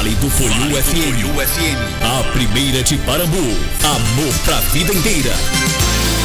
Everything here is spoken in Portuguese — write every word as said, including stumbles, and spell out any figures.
Fale do Folhu F M. A primeira de Parambu. Amor pra vida inteira.